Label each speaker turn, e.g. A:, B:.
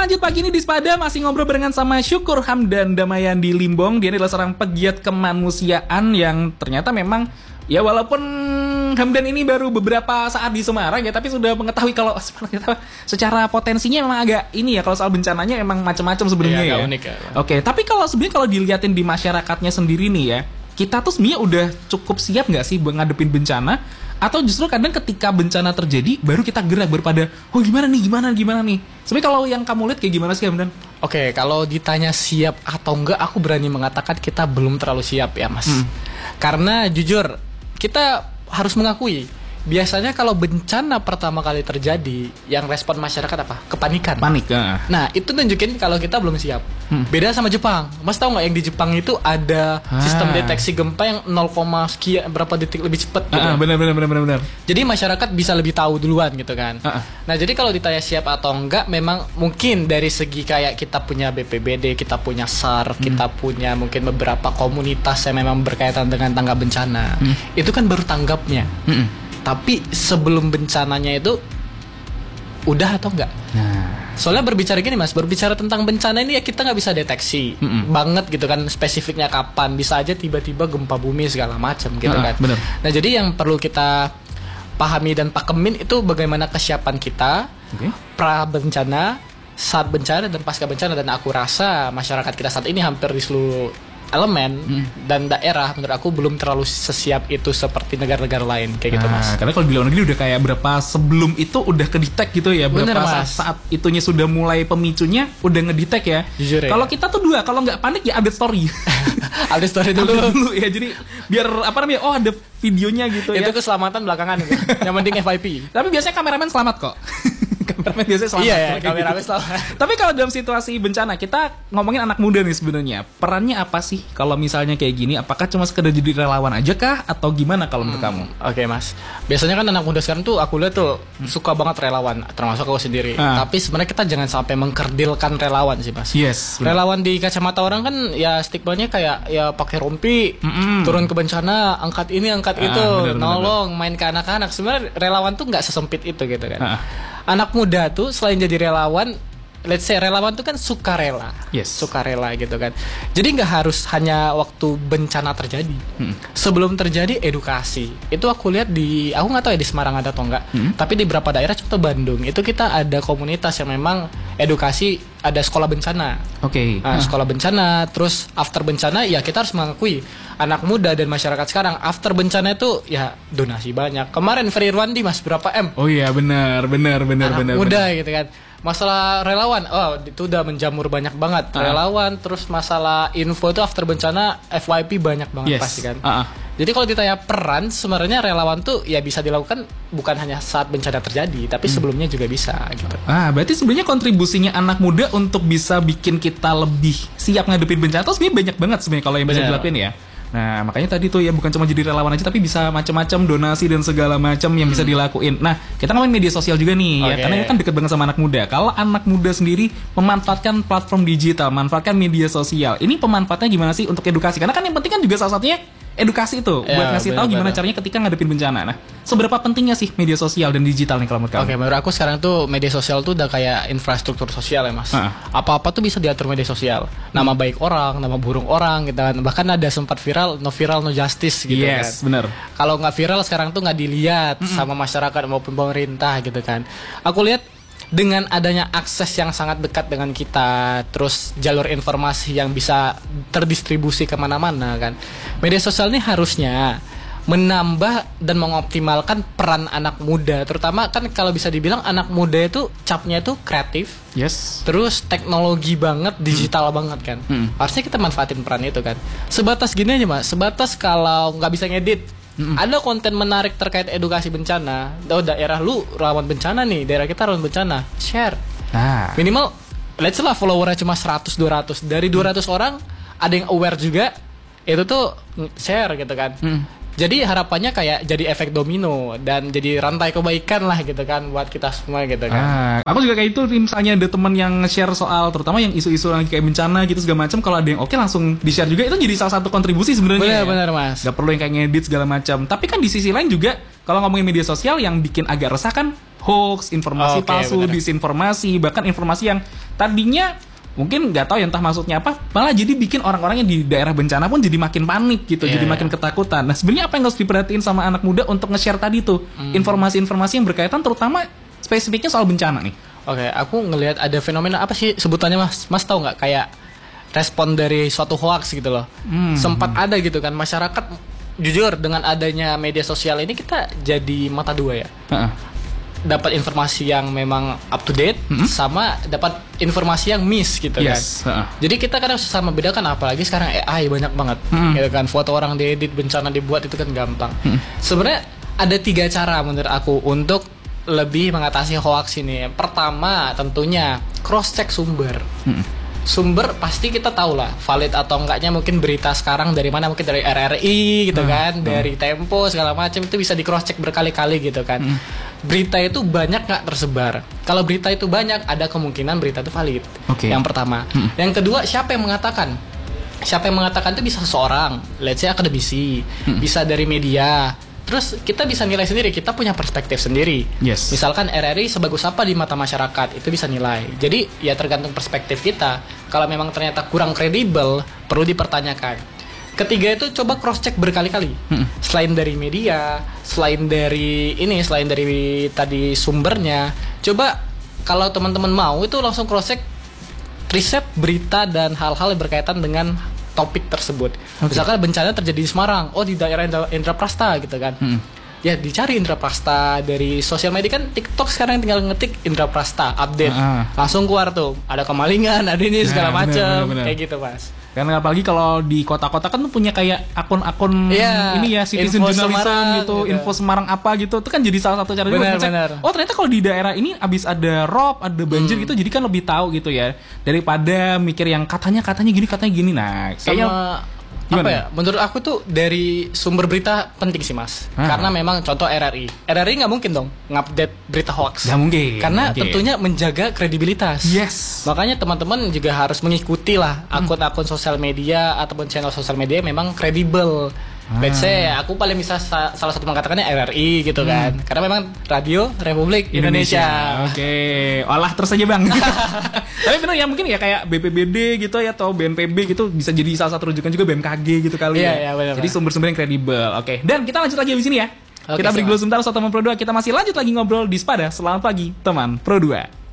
A: lanjut pagi ini di Spada masih ngobrol barengan sama Syukur Hamdan Damayan di Limbong. Dia adalah seorang pegiat kemanusiaan yang ternyata memang ya walaupun Hamdan ini baru beberapa saat di Semarang ya, tapi sudah mengetahui kalau secara potensinya memang agak ini ya, kalau soal bencananya memang macam-macam sebenarnya ya.
B: Unik ya.
A: Oke, tapi kalau sebenarnya kalau dilihatin di masyarakatnya sendiri nih ya, kita tuh sebenarnya udah cukup siap nggak sih buat ngadepin bencana? Atau justru kadang ketika bencana terjadi baru kita gerak berpada gimana nih. Sebenarnya kalau yang kamu lihat kayak gimana sih Hamdan?
B: Oke, kalau ditanya siap atau enggak, aku berani mengatakan kita belum terlalu siap ya Mas. Karena jujur kita harus mengakui, biasanya kalau bencana pertama kali terjadi, yang respon masyarakat apa? Kepanikan.
A: Panik.
B: Nah, itu nunjukin kalau kita belum siap. Beda sama Jepang. Mas tahu nggak yang di Jepang itu ada sistem deteksi gempa yang 0, sekian berapa detik lebih cepat gitu.
A: Benar.
B: Jadi masyarakat bisa lebih tahu duluan gitu kan. Nah, jadi kalau ditanya siap atau enggak, memang mungkin dari segi kayak kita punya BPBD, kita punya SAR, kita punya mungkin beberapa komunitas yang memang berkaitan dengan tanggap bencana. Itu kan baru tanggapnya. Tapi sebelum bencananya itu udah atau enggak? Soalnya berbicara gini Mas, berbicara tentang bencana ini ya kita nggak bisa deteksi banget gitu kan, spesifiknya kapan, bisa aja tiba-tiba gempa bumi segala macam gitu kan.
A: Bener.
B: Nah jadi yang perlu kita pahami dan pakemin itu bagaimana kesiapan kita pra bencana, saat bencana dan pasca bencana. Dan aku rasa masyarakat kita saat ini hampir di seluruh elemen dan daerah menurut aku belum terlalu sesiap itu seperti negara-negara lain kayak gitu Mas.
A: Karena kalau di luar negeri udah kayak berapa sebelum itu udah kedetek gitu ya, berapa saat itunya sudah mulai pemicunya udah ngedetek ya.
B: Jujur ya.
A: Kalau kita tuh kalau nggak panik ya update story.
B: Update story dulu
A: ya, jadi biar ada videonya gitu ya.
B: Itu keselamatan belakangan itu. Yang penting FYP.
A: Tapi biasanya kameramen selamat kok. Kameramen biasanya selamat.
B: Iya, kameramen gitu. Selamat.
A: Tapi kalau dalam situasi bencana, kita ngomongin anak muda nih sebenarnya. Perannya apa sih kalau misalnya kayak gini? Apakah cuma sekedar jadi relawan aja kah? Atau gimana kalau menurut kamu?
B: Oke Mas. Biasanya kan anak muda sekarang tuh aku lihat tuh suka banget relawan, termasuk aku sendiri. Tapi sebenarnya kita jangan sampai mengkerdilkan relawan sih Mas.
A: Yes.
B: Relawan di kacamata orang kan ya stigmanya kayak ya pakai rompi, turun ke bencana, angkat ini, angkat itu, nolong, main ke anak-anak. Sebenarnya relawan tuh nggak sesempit itu gitu kan. Anak muda tuh selain jadi relawan, let's say relawan tuh kan sukarela, sukarela gitu kan. Jadi nggak harus hanya waktu bencana terjadi. Sebelum terjadi edukasi. Itu aku lihat aku nggak tahu ya di Semarang ada atau enggak. Tapi di beberapa daerah, contoh Bandung, itu kita ada komunitas yang memang edukasi, ada sekolah bencana. Sekolah bencana, terus after bencana ya kita harus mengakui anak muda dan masyarakat sekarang after bencana itu ya donasi banyak. Kemarin Ferry Irwandi Mas berapa M?
A: Oh iya benar.
B: Anak muda gitu kan. Masalah relawan, itu udah menjamur banyak banget. Relawan, terus masalah info itu after bencana FYP banyak banget pasti kan. Jadi kalau ditanya peran, sebenarnya relawan tuh ya bisa dilakukan bukan hanya saat bencana terjadi, tapi sebelumnya juga bisa gitu.
A: Berarti sebenarnya kontribusinya anak muda untuk bisa bikin kita lebih siap ngadepin bencana itu sebenarnya banyak banget sebenarnya kalau yang bisa dilakuin ya. Nah makanya tadi tuh ya bukan cuma jadi relawan aja, tapi bisa macam-macam donasi dan segala macam yang bisa dilakuin. Nah kita ngomongin media sosial juga nih ya, karena ini kan deket banget sama anak muda. Kalau anak muda sendiri memanfaatkan platform digital, manfaatkan media sosial, ini pemanfaatnya gimana sih untuk edukasi? Karena kan yang penting kan juga salah satunya edukasi itu, buat ngasih tahu gimana caranya ketika ngadepin bencana. Nah, seberapa pentingnya sih media sosial dan digital nih kalau menurut kamu?
B: Menurut aku sekarang tuh media sosial tuh udah kayak infrastruktur sosial ya Mas. Apa-apa tuh bisa diatur media sosial. Nama baik orang, nama buruk orang gitu kan. Bahkan ada sempat viral no justice gitu kan.
A: Yes, benar.
B: Kalau nggak viral sekarang tuh nggak dilihat sama masyarakat maupun pemerintah gitu kan. Aku lihat dengan adanya akses yang sangat dekat dengan kita, terus jalur informasi yang bisa terdistribusi kemana-mana kan, media sosial ini harusnya menambah dan mengoptimalkan peran anak muda. Terutama kan kalau bisa dibilang anak muda itu capnya itu kreatif, terus teknologi banget, digital banget kan. Harusnya kita manfaatin peran itu kan. Sebatas gini aja Mas, sebatas kalau nggak bisa ngedit, ada konten menarik terkait edukasi bencana. Daerah lu rawan bencana nih, daerah kita rawan bencana, share. Minimal let's say lah followernya cuma 100-200. Dari 200 orang ada yang aware juga, itu tuh share gitu kan. Jadi harapannya kayak jadi efek domino dan jadi rantai kebaikan lah gitu kan buat kita semua gitu kan.
A: Aku juga kayak itu, misalnya ada teman yang share soal terutama yang isu-isu lagi kayak bencana gitu segala macam, kalau ada yang langsung di-share juga, itu jadi salah satu kontribusi sebenarnya.
B: Benar Mas.
A: Gak perlu yang kayak ngedit segala macam. Tapi kan di sisi lain juga kalau ngomongin media sosial yang bikin agak resah kan hoax, informasi
B: Oke,
A: palsu,
B: bener.
A: disinformasi, bahkan informasi yang tadinya mungkin nggak tahu ya entah maksudnya apa, malah jadi bikin orang-orang yang di daerah bencana pun jadi makin panik gitu,
B: Iya,
A: jadi makin ketakutan. Nah sebenarnya apa yang harus diperhatiin sama anak muda untuk nge-share tadi tuh informasi-informasi yang berkaitan terutama spesifiknya soal bencana nih?
B: Oke, aku ngelihat ada fenomena apa sih sebutannya Mas? Mas tahu nggak kayak respon dari suatu hoax gitu loh. Sempat ada gitu kan masyarakat, jujur dengan adanya media sosial ini kita jadi mata dua ya.
A: Heeh.
B: Dapat informasi yang memang up to date sama dapat informasi yang miss gitu
A: Yes,
B: kan. Jadi kita kadang susah membedakan, apalagi sekarang AI banyak banget gitu kan. Foto orang diedit, bencana dibuat itu kan gampang. Sebenarnya ada 3 cara menurut aku untuk lebih mengatasi hoax ini. Pertama tentunya cross check sumber. Sumber pasti kita tahu lah valid atau enggaknya, mungkin berita sekarang dari mana, mungkin dari RRI gitu kan, dari Tempo segala macam, itu bisa di cross check berkali-kali gitu kan. Berita itu banyak nggak tersebar. Kalau berita itu banyak, ada kemungkinan berita itu valid.
A: Oke.
B: Yang pertama. Yang kedua, siapa yang mengatakan? Siapa yang mengatakan itu bisa seseorang, let's say akademisi, bisa dari media. Terus kita bisa nilai sendiri, kita punya perspektif sendiri.
A: Yes.
B: Misalkan RRI sebagus apa di mata masyarakat, itu bisa nilai. Jadi ya tergantung perspektif kita. Kalau memang ternyata kurang kredibel, perlu dipertanyakan. Ketiga itu coba cross check berkali-kali. Selain dari media, selain dari tadi sumbernya, coba kalau teman-teman mau itu langsung cross check riset berita dan hal-hal yang berkaitan dengan topik tersebut. Misalkan bencana terjadi di Semarang, oh di daerah Indraprasta gitu kan. Ya dicari Indraprasta dari sosial media kan, TikTok sekarang tinggal ngetik Indraprasta update, langsung keluar tuh ada kemalingan, ada ini segala macam kayak gitu Mas.
A: Karena apalagi kalau di kota-kota kan tuh punya kayak akun-akun ini ya, citizen
B: info
A: journalism
B: Semarang,
A: gitu, info Semarang apa gitu. Itu kan jadi salah satu cara juga ngecek. Oh ternyata kalau di daerah ini abis ada rob, ada banjir gitu, jadi kan lebih tahu gitu ya, daripada mikir yang katanya gini. Nah kayaknya
B: apa ya? Menurut aku tuh dari sumber berita penting sih Mas. Karena memang contoh RRI nggak mungkin dong ngupdate berita hoax.
A: Nggak mungkin.
B: Karena tentunya menjaga kredibilitas.
A: Yes.
B: Makanya teman-teman juga harus mengikuti lah akun-akun sosial media ataupun channel sosial media yang memang kredibel. Let's say aku paling bisa salah satu mengatakannya RRI gitu kan. Karena memang Radio Republik Indonesia.
A: Oke. Olah terus aja Bang. Tapi benar ya, mungkin ya kayak BPBD gitu ya, atau BNPB gitu bisa jadi salah satu rujukan juga, BMKG gitu kali ya.
B: Iya, benar.
A: Jadi sumber-sumber yang kredibel. Oke. Dan kita lanjut lagi di sini ya.
B: Oke,
A: Kita break dulu sebentar, teman Pro 2. Kita masih lanjut lagi ngobrol di Spada. Selamat pagi teman Pro 2.